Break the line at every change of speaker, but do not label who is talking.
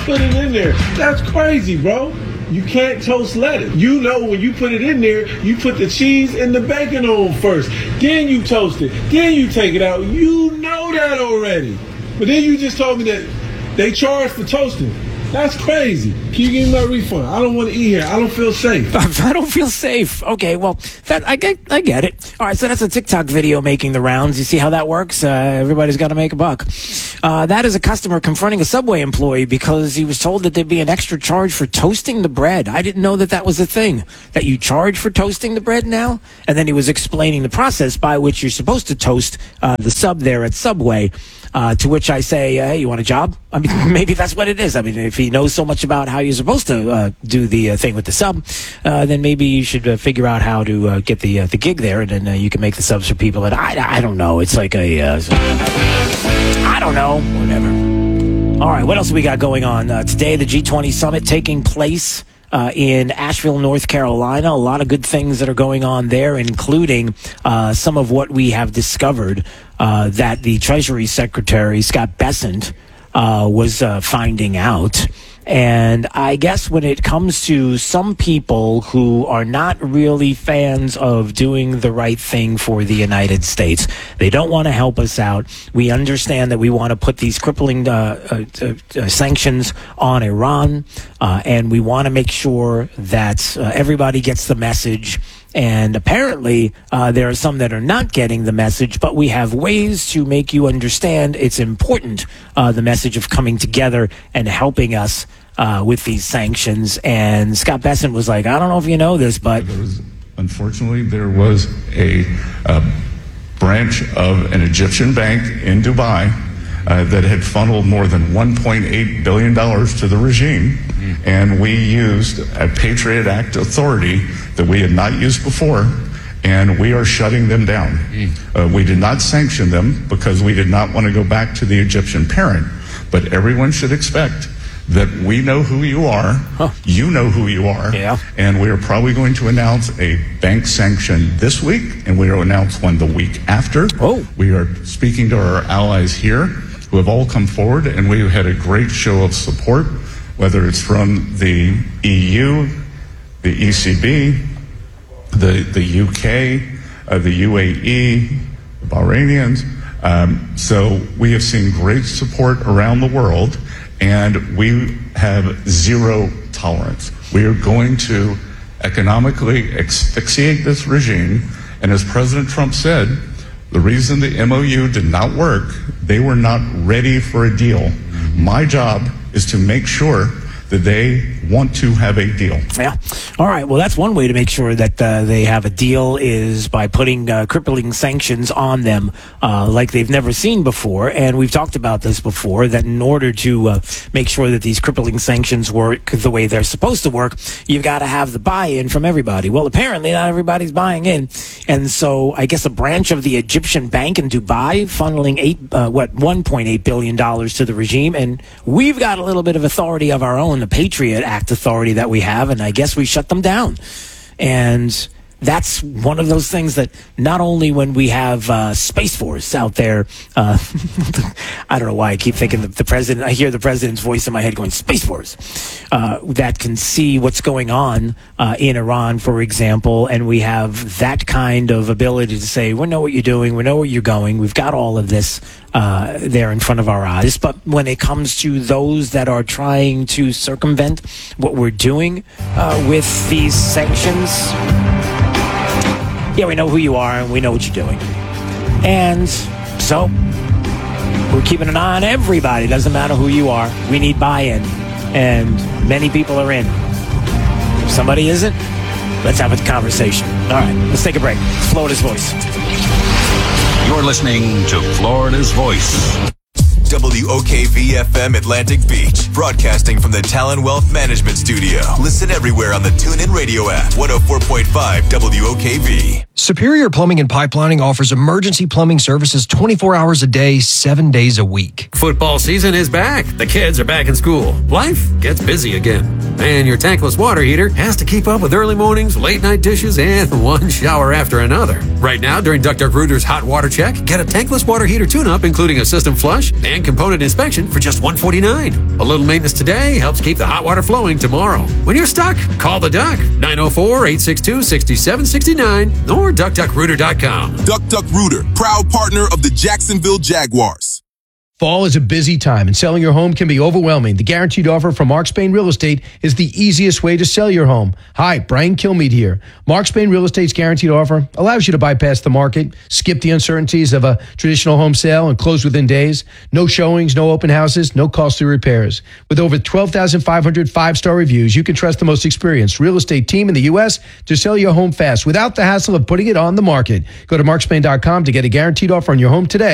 put it in there. That's crazy, bro. You can't toast lettuce. You know when you put it in there, you put the cheese and the bacon on first. Then you toast it. Then you take it out. You know that already. But then you just told me that they charge for toasting. That's crazy. Can you give me my refund? I don't want to eat here. I don't feel safe.
I don't feel safe. Okay, well, I get it. All right, so that's a TikTok video making the rounds. You see how that works? Everybody's got to make a buck. That is a customer confronting a Subway employee because he was told that there'd be an extra charge for toasting the bread. I didn't know that was a thing, that you charge for toasting the bread now. And then he was explaining the process by which you're supposed to toast the sub there at Subway. To which I say, hey, you want a job? I mean, maybe that's what it is. I mean, if he knows so much about how you're supposed to do the thing with the sub, then maybe you should figure out how to get the gig there, and then you can make the subs for people. And I don't know. It's like I don't know. Whatever. All right, what else we got going on? Today, the G20 summit taking place in Asheville, North Carolina. A lot of good things that are going on there, including some of what we have discovered that the Treasury Secretary, Scott Bessent, was finding out. And I guess when it comes to some people who are not really fans of doing the right thing for the United States, they don't want to help us out. We understand that we want to put these crippling sanctions on Iran, and we want to make sure that everybody gets the message. And apparently, there are some that are not getting the message, but we have ways to make you understand it's important, the message of coming together and helping us with these sanctions. And Scott Bessent was like, I don't know if you know this, but...
Unfortunately, there was a branch of an Egyptian bank in Dubai that had funneled more than $1.8 billion to the regime. And we used a Patriot Act authority that we had not used before, and we are shutting them down. We did not sanction them because we did not want to go back to the Egyptian parent, but everyone should expect that we know who you are, you know who you are, and we are probably going to announce a bank sanction this week, and we will announce one the week after. We are speaking to our allies here who have all come forward, and we have had a great show of support, whether it's from the EU, the ECB, the UK, the UAE, the Bahrainians. So we have seen great support around the world, and we have zero tolerance. We are going to economically asphyxiate this regime, and as President Trump said, the reason the MOU did not work, they were not ready for a deal. My job is to make sure that they want to have a deal.
Yeah. All right. Well, that's one way to make sure that they have a deal is by putting crippling sanctions on them like they've never seen before. And we've talked about this before, that in order to make sure that these crippling sanctions work the way they're supposed to work, you've got to have the buy-in from everybody. Well, apparently not everybody's buying in. And so I guess a branch of the Egyptian bank in Dubai funneling $1.8 billion to the regime. And we've got a little bit of authority of our own, the Patriot Act authority that we have, and I guess we shut them down. And that's one of those things that not only when we have Space Force out there, I don't know why I keep thinking the president, I hear the president's voice in my head going, Space Force, that can see what's going on in Iran, for example, and we have that kind of ability to say, we know what you're doing, we know where you're going, we've got all of this there in front of our eyes. But when it comes to those that are trying to circumvent what we're doing with these sanctions, yeah, we know who you are and we know what you're doing. And so we're keeping an eye on everybody. Doesn't matter who you are. We need buy-in. And many people are in. If somebody isn't, let's have a conversation. All right, let's take a break. Florida's Voice.
You're listening to Florida's Voice.
WOKV-FM Atlantic Beach, broadcasting from the Talon Wealth Management Studio. Listen everywhere on the TuneIn Radio app, 104.5 WOKV.
Superior Plumbing and Pipelining offers emergency plumbing services 24 hours a day, 7 days a week.
Football season is back. The kids are back in school. Life gets busy again. And your tankless water heater has to keep up with early mornings, late night dishes, and one shower after another. Right now, during Duck Duck Rooter's Hot Water Check, get a tankless water heater tune-up, including a system flush and component inspection for just $149. A little maintenance today helps keep the hot water flowing tomorrow. When you're stuck, call the Duck, 904-862-6769, or DuckDuckRooter.com.
Duck Duck Rooter, proud partner of the Jacksonville Jaguars.
Fall is a busy time, and selling your home can be overwhelming. The guaranteed offer from Mark Spain Real Estate is the easiest way to sell your home. Hi, Brian Kilmeade here. Mark Spain Real Estate's guaranteed offer allows you to bypass the market, skip the uncertainties of a traditional home sale, and close within days. No showings, no open houses, no costly repairs. With over 12,500 five-star reviews, you can trust the most experienced real estate team in the U.S. to sell your home fast without the hassle of putting it on the market. Go to markspain.com to get a guaranteed offer on your home today.